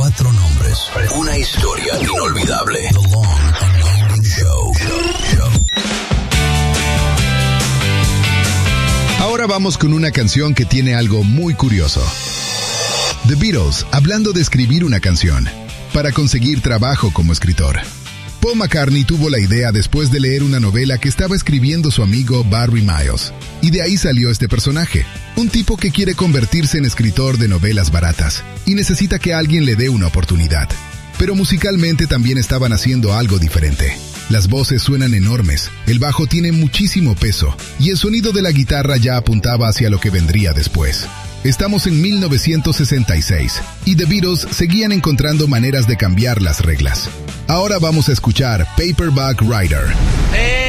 4 nombres. Una historia inolvidable. The Long and Winding Show. Ahora vamos con una canción que tiene algo muy curioso. The Beatles, hablando de escribir una canción, para conseguir trabajo como escritor. Paul McCartney tuvo la idea después de leer una novela que estaba escribiendo su amigo Barry Miles. Y de ahí salió este personaje, un tipo que quiere convertirse en escritor de novelas baratas y necesita que alguien le dé una oportunidad. Pero musicalmente también estaban haciendo algo diferente. Las voces suenan enormes, el bajo tiene muchísimo peso y el sonido de la guitarra ya apuntaba hacia lo que vendría después. Estamos en 1966 y The Beatles seguían encontrando maneras de cambiar las reglas. Ahora vamos a escuchar Paperback Writer.